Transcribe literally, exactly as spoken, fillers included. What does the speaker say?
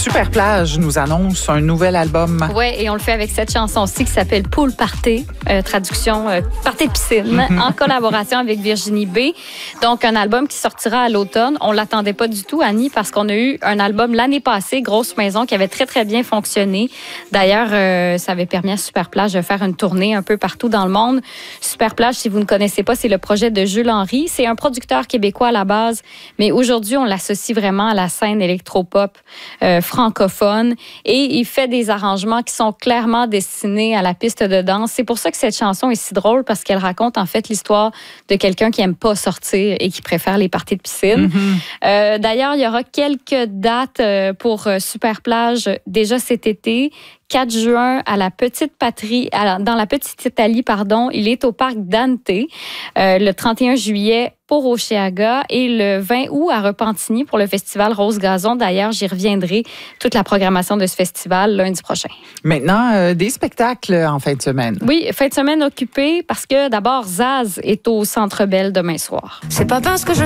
Superplage nous annonce un nouvel album. Oui, et on le fait avec cette chanson-ci qui s'appelle Pool Party, euh, traduction euh, Party de piscine, mm-hmm. en collaboration avec Virginie B. Donc, un album qui sortira à l'automne. On l'attendait pas du tout, Annie, parce qu'on a eu un album l'année passée, Grosse Maison, qui avait très, très bien fonctionné. D'ailleurs, euh, ça avait permis à Superplage de faire une tournée un peu partout dans le monde. Superplage, si vous ne connaissez pas, c'est le projet de Jules Henry. C'est un producteur québécois à la base, mais aujourd'hui, on l'associe vraiment à la scène électropop euh, francophone et il fait des arrangements qui sont clairement destinés à la piste de danse. C'est pour ça que cette chanson est si drôle parce qu'elle raconte en fait l'histoire de quelqu'un qui aime pas sortir et qui préfère les parties de piscine. Mm-hmm. Euh, d'ailleurs, il y aura quelques dates pour Superplage déjà cet été. quatre juin à la Petite Patrie, à, dans la Petite Italie, pardon, il est au parc Dante. Euh, le trente et un juillet pour Oshéaga et le vingt août à Repentigny pour le festival Rose Gazon. D'ailleurs, j'y reviendrai toute la programmation de ce festival lundi prochain. Maintenant, euh, des spectacles en fin de semaine. Oui, fin de semaine occupée parce que d'abord, Zaz est au Centre Bell demain soir. C'est pas parce que je